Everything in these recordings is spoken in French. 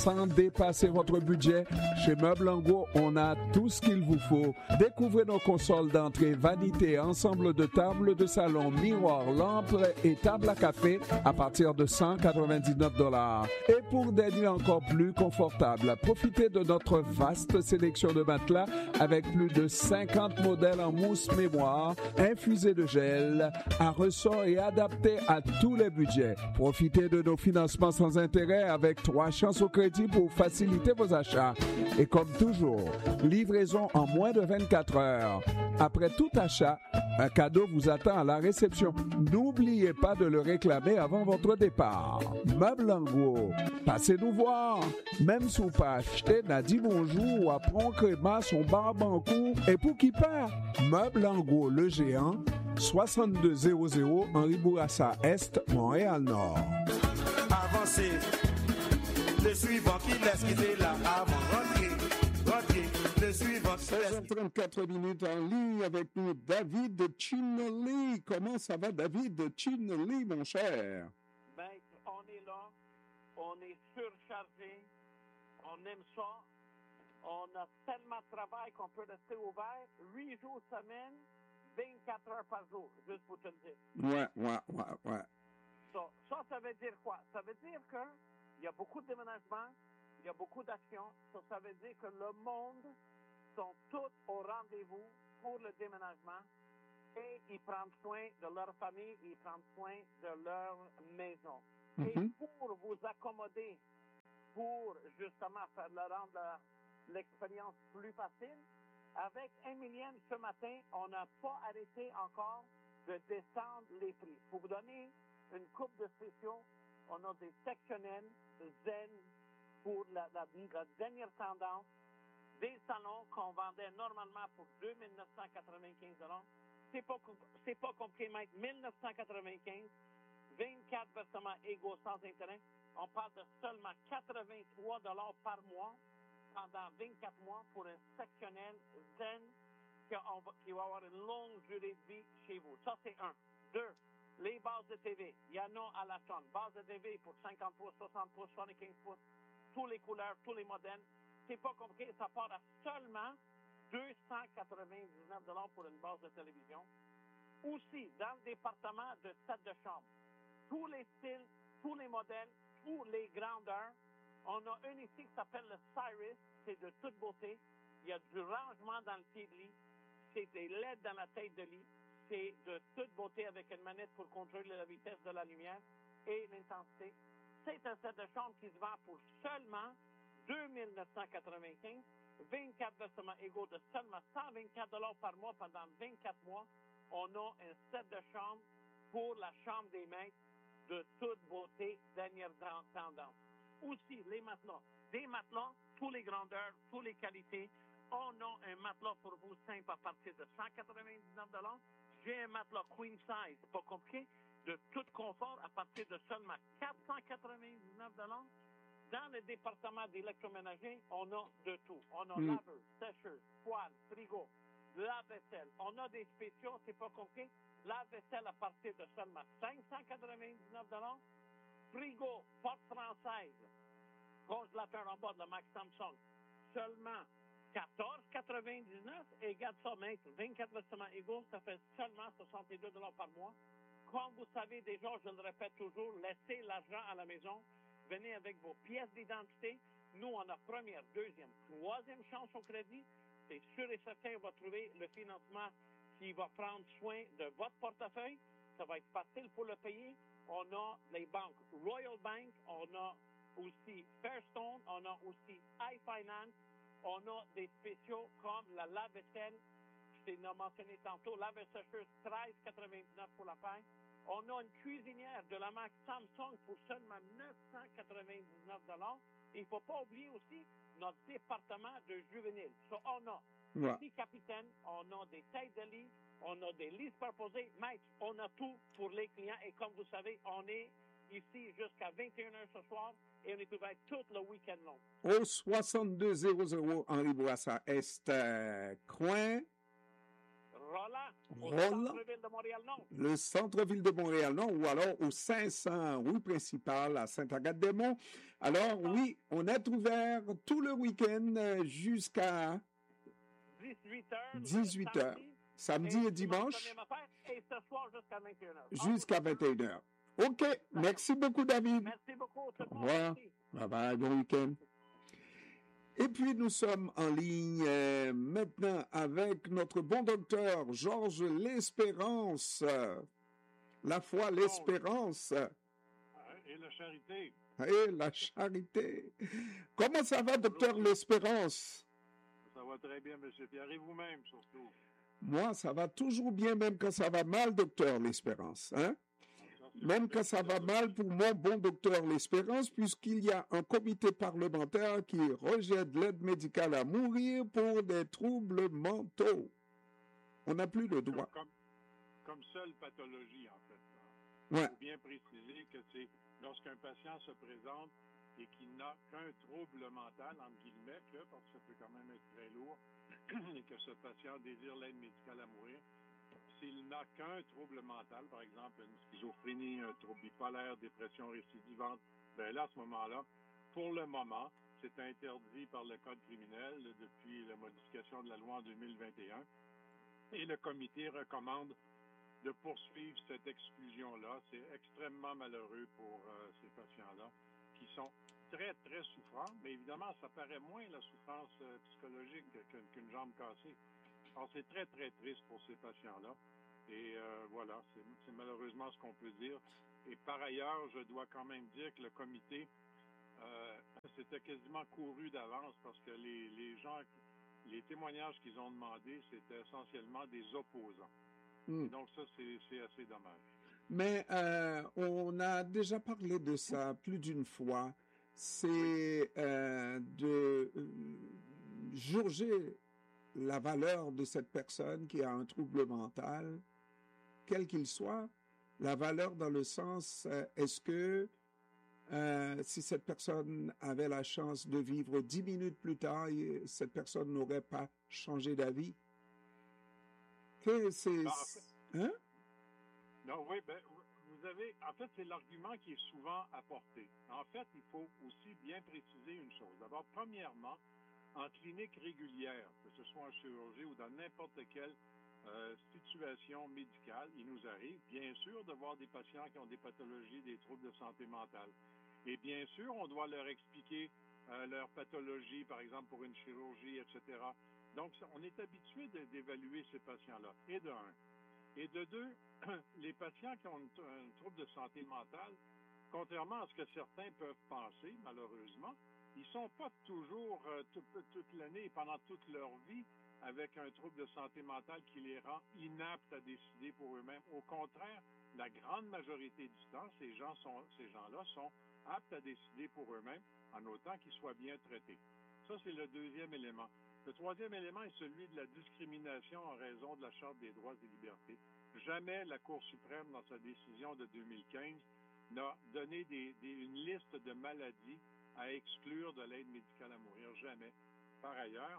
sans dépasser votre budget. Chez Meubles Angot, on a tout ce qu'il vous faut. Découvrez nos consoles d'entrée, vanités, ensemble de tables de salon, miroirs, lampes et tables à café à partir de $199. Et pour des nuits encore plus confortables, profitez de notre vaste sélection de matelas avec plus de 50 modèles en mousse mémoire, infusés de gel, à ressort et adaptés à tous les budgets. Profitez de nos financements sans intérêt avec 3 chances au crédit pour faciliter vos achats. Et comme toujours, livraison en moins de 24 heures. Après tout achat, un cadeau vous attend à la réception. N'oubliez pas de le réclamer avant votre départ. Meubles Angot, passez nous voir. Même si vous pas acheté, n'a dit bonjour ou apprend créma son barbancourt et pour qui part. Meubles Angot, le géant, 6200 Henri Bourassa Est, Montréal-Nord. Avancez. Le suivant qui laisse quitter là avant. Rentrez. Le suivant qui laisse 16h34 minutes en ligne avec nous, David Chinelli. Comment ça va, David Chinelli, mon cher? Ben, on est là. On est surchargé. On aime ça. On a tellement de travail qu'on peut rester ouvert 8 jours semaine, 24 heures par jour, juste pour te le dire. Ouais. Ça veut dire quoi? Ça veut dire qu'il y a beaucoup de déménagements, il y a beaucoup d'actions. Ça veut dire que le monde sont tous au rendez-vous pour le déménagement et ils prennent soin de leur famille, ils prennent soin de leur maison. Et pour vous accommoder, pour justement faire rendre l'expérience plus facile, avec Emilienne ce matin, on n'a pas arrêté encore de descendre les prix. Pour vous donner une coupe de spéciaux, on a des sectionnels zen pour la dernière tendance, des salons qu'on vendait normalement pour 2 995 $. C'est pas compliqué, mec. 1 995, 24 versements égaux sans intérêt. On parle de seulement 83 $ par mois pendant 24 mois pour un sectionnel zen qui va avoir une longue durée de vie chez vous. Ça, c'est un. 2. Les bases de TV. Il y en a à la tonne. Base de TV pour 50 pouces, 60 pouces, 75 pouces. Tous les couleurs, tous les modèles. C'est pas compliqué. Ça part à seulement 299 $ pour une base de télévision. Aussi, dans le département de set de chambre, tous les styles, tous les modèles, toutes les grandeurs. On a un ici qui s'appelle le Cyrus. C'est de toute beauté. Il y a du rangement dans le pied de lit. C'est des LED dans la tête de lit. C'est de toute beauté avec une manette pour contrôler la vitesse de la lumière et l'intensité. C'est un set de chambre qui se vend pour seulement 2 995, 24 versements égaux de seulement 124 $ par mois pendant 24 mois. On a un set de chambre pour la chambre des maîtres de toute beauté, dernière tendance. Aussi, les matelas. Des matelas, tous les grandeurs, toutes les qualités. On a un matelas pour vous simple à partir de 199 $. J'ai un matelas queen size, pas compliqué, de tout confort à partir de seulement 499 $. Dans le département d'électroménager, on a de tout. On a laveur, sécheuse, poêle, frigo, lave-vaisselle. On a des spéciaux, c'est pas compliqué. Lave-vaisselle à partir de seulement 599 $. Frigo, porte française, congélateur en bas de la Max Samsung, seulement 14,99 $. Et regarde ça, maître, 24 versements égaux, ça fait seulement 62 $ par mois. Comme vous savez déjà, je le répète toujours, laissez l'argent à la maison. Venez avec vos pièces d'identité. Nous, on a première, deuxième, troisième chance au crédit. C'est sûr et certain, on va trouver le financement qui va prendre soin de votre portefeuille. Ça va être facile pour le payer. On a les banques Royal Bank, on a aussi Fairstone, on a aussi iFinance, on a des spéciaux comme la lave-vaisselle, je t'ai mentionné tantôt, lave-sécheuse 13,99 pour la paille. On a une cuisinière de la marque Samsung pour seulement 999 $. Et il ne faut pas oublier aussi notre département de juvéniles. So, on a des capitaines, on a des têtes de lit, on a des lits superposés. Maître, on a tout pour les clients. Et comme vous savez, on est ici jusqu'à 21h ce soir et on est ouvert tout le week-end long. Au 6200 Henri Bourassa Est, coin Roland, au Roland. centre-ville de Montréal-Nord. Le centre-ville de Montréal-Nord ou alors au 500 rue principale à Sainte-Agathe-des-Monts. Alors oui, on est ouvert tout le week-end jusqu'à 18h. 18h. Samedi et dimanche Et ce soir jusqu'à 21h. jusqu'à 21h. OK. Merci beaucoup, David. Merci beaucoup. Tout le Au monde. revoir. Merci. Bye bye. Bon week-end. Et puis, nous sommes en ligne maintenant avec notre bon docteur Georges L'Espérance. La foi, l'espérance et la charité. et la charité. Comment ça va, docteur L'Espérance? Ça va très bien, M. Pierre, et vous-même surtout. Moi, ça va toujours bien, même quand ça va mal, docteur L'Espérance. Hein? Même quand ça va mal pour mon bon docteur L'Espérance, puisqu'il y a un comité parlementaire qui rejette l'aide médicale à mourir pour des troubles mentaux. On n'a plus le droit. Comme seule pathologie, en fait. Ouais. Il faut bien préciser que c'est lorsqu'un patient se présente et qu'il n'a qu'un trouble mental, entre guillemets, parce que ça peut quand même être très lourd, et que ce patient désire l'aide médicale à mourir, s'il n'a qu'un trouble mental, par exemple une schizophrénie, un trouble bipolaire, dépression récidivante, bien là, à ce moment-là, pour le moment, c'est interdit par le Code criminel depuis la modification de la loi en 2021. Et le comité recommande de poursuivre cette exclusion-là. C'est extrêmement malheureux pour ces patients-là qui sont très, très souffrants. Mais évidemment, ça paraît moins la souffrance psychologique qu'une jambe cassée. Alors, c'est très, très triste pour ces patients-là. Et voilà, c'est malheureusement ce qu'on peut dire. Et par ailleurs, je dois quand même dire que le comité, c'était quasiment couru d'avance parce que les gens, les témoignages qu'ils ont demandés, c'était essentiellement des opposants. Et donc ça, c'est assez dommage. Mais on a déjà parlé de ça plus d'une fois. C'est de jauger la valeur de cette personne qui a un trouble mental, quel qu'il soit. La valeur dans le sens, est-ce que si cette personne avait la chance de vivre 10 minutes plus tard, cette personne n'aurait pas changé d'avis? Que c'est... Hein? Non, oui, ben, vous avez... En fait, c'est l'argument qui est souvent apporté. En fait, il faut aussi bien préciser une chose. D'abord, premièrement, en clinique régulière, que ce soit en chirurgie ou dans n'importe quelle situation médicale, il nous arrive, bien sûr, de voir des patients qui ont des pathologies, des troubles de santé mentale. Et bien sûr, on doit leur expliquer leur pathologie, par exemple, pour une chirurgie, etc. Donc, on est habitué d'évaluer ces patients-là, et de un. Et de deux, les patients qui ont un trouble de santé mentale, contrairement à ce que certains peuvent penser, malheureusement, ils ne sont pas toujours toute l'année et pendant toute leur vie avec un trouble de santé mentale qui les rend inaptes à décider pour eux-mêmes. Au contraire, la grande majorité du temps, ces gens-là sont aptes à décider pour eux-mêmes en autant qu'ils soient bien traités. Ça, c'est le deuxième élément. Le troisième élément est celui de la discrimination en raison de la Charte des droits et libertés. Jamais la Cour suprême, dans sa décision de 2015, n'a donné une liste de maladies à exclure de l'aide médicale à mourir. Jamais. Par ailleurs,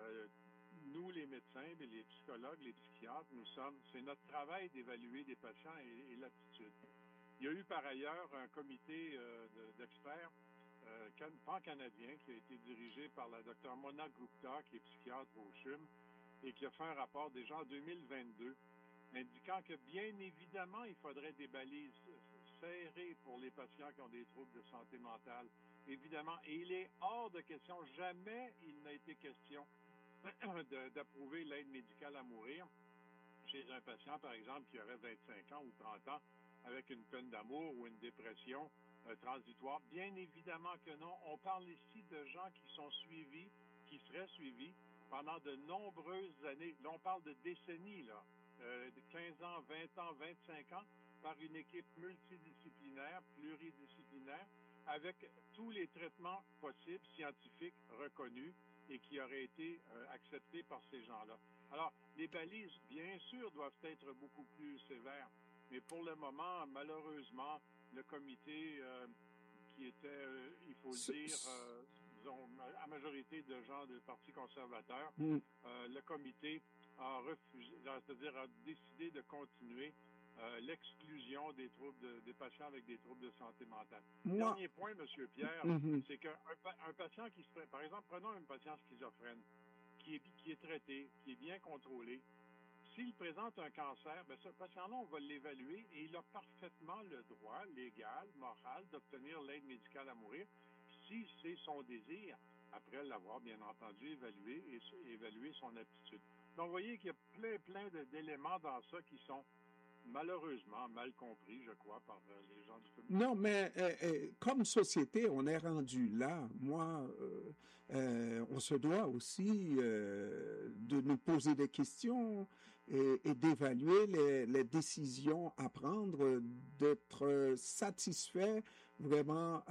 nous, les médecins, les psychologues, les psychiatres, c'est notre travail d'évaluer des patients et l'aptitude. Il y a eu par ailleurs un comité d'experts pan-canadien qui a été dirigé par la Dr Mona Gupta, qui est psychiatre au CHUM, et qui a fait un rapport déjà en 2022, indiquant que bien évidemment, il faudrait des balises serrées pour les patients qui ont des troubles de santé mentale. Évidemment, et il est hors de question, jamais il n'a été question d'approuver l'aide médicale à mourir chez un patient, par exemple, qui aurait 25 ans ou 30 ans, avec une peine d'amour ou une dépression transitoire. Bien évidemment que non. On parle ici de gens qui sont suivis, qui seraient suivis pendant de nombreuses années. Là, on parle de décennies, là, de 15 ans, 20 ans, 25 ans, par une équipe multidisciplinaire, pluridisciplinaire, avec tous les traitements possibles, scientifiques, reconnus, et qui auraient été acceptés par ces gens-là. Alors, les balises, bien sûr, doivent être beaucoup plus sévères, mais pour le moment, malheureusement, le comité qui était, il faut le dire, disons, majorité de gens du Parti conservateur, Mm. le comité a refusé, c'est-à-dire a décidé de continuer l'exclusion des patients avec des troubles de santé mentale. Moi, Dernier point, M. Pierre, Mhm. c'est qu'un patient qui serait, par exemple, prenons un patient schizophrène qui est traité, qui est bien contrôlé. S'il présente un cancer, ce patient-là, on va l'évaluer et il a parfaitement le droit légal, moral, d'obtenir l'aide médicale à mourir si c'est son désir, après l'avoir bien entendu évalué et évaluer son aptitude. Donc, vous voyez qu'il y a plein d'éléments dans ça qui sont malheureusement mal compris, je crois, par les gens du comité. non, mais comme société, on est rendu là. Moi, on se doit aussi de nous poser des questions et d'évaluer les décisions à prendre, d'être satisfait vraiment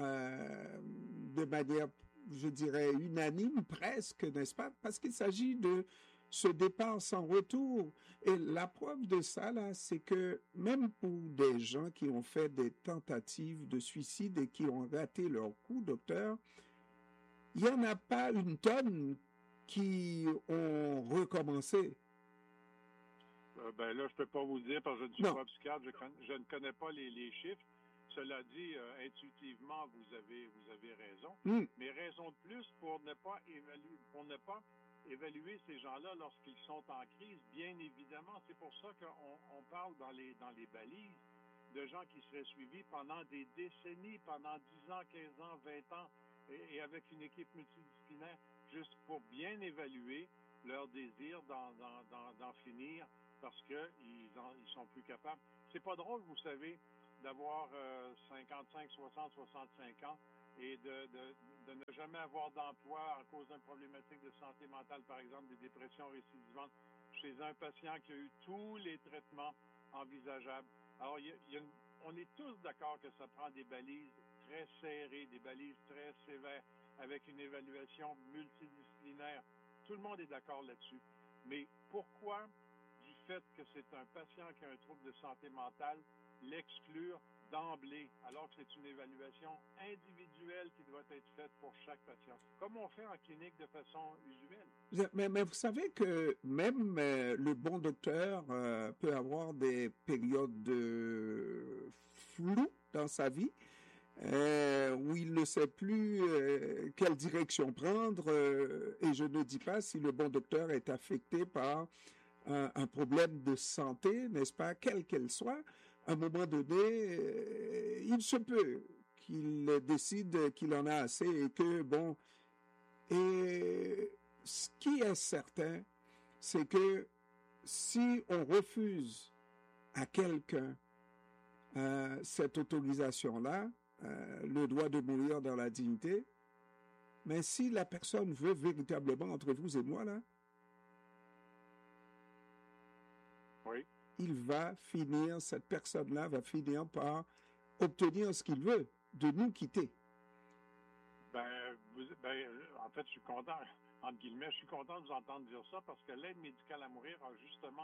de manière, je dirais, unanime presque, n'est-ce pas? Parce qu'il s'agit de ce départ sans retour. Et la preuve de ça, là, c'est que même pour des gens qui ont fait des tentatives de suicide et qui ont raté leur coup, docteur, il n'y en a pas une tonne qui ont recommencé. Là, je ne peux pas vous dire parce que je ne suis Non. pas psychiatre, je ne connais pas les chiffres. Cela dit, intuitivement, vous avez raison. Mm. Mais raison de plus pour ne pas évaluer ces gens-là lorsqu'ils sont en crise, bien évidemment. C'est pour ça qu'on parle dans les balises de gens qui seraient suivis pendant des décennies, pendant 10 ans, 15 ans, 20 ans, et avec une équipe multidisciplinaire, juste pour bien évaluer leur désir d'en finir parce qu'ils sont plus capables. C'est pas drôle, vous savez, d'avoir 55, 60, 65 ans et de ne jamais avoir d'emploi à cause d'une problématique de santé mentale, par exemple des dépressions récidivantes, chez un patient qui a eu tous les traitements envisageables. Alors, on est tous d'accord que ça prend des balises très serrées, des balises très sévères, avec une évaluation multidisciplinaire. Tout le monde est d'accord là-dessus. Mais pourquoi, du fait que c'est un patient qui a un trouble de santé mentale, l'exclure d'emblée, alors que c'est une évaluation individuelle qui doit être faite pour chaque patient, comme on fait en clinique de façon usuelle. Mais vous savez que même le bon docteur peut avoir des périodes de flou dans sa vie, où il ne sait plus quelle direction prendre, et je ne dis pas si le bon docteur est affecté par un problème de santé, n'est-ce pas, quelle qu'elle soit. À un moment donné, il se peut qu'il décide qu'il en a assez et que, bon, et ce qui est certain, c'est que si on refuse à quelqu'un cette autorisation-là, le droit de mourir dans la dignité, mais si la personne veut véritablement, entre vous et moi, là, oui. Cette personne-là va finir par obtenir ce qu'il veut, de nous quitter. En fait, je suis content, entre guillemets, je suis content de vous entendre dire ça parce que l'aide médicale à mourir a justement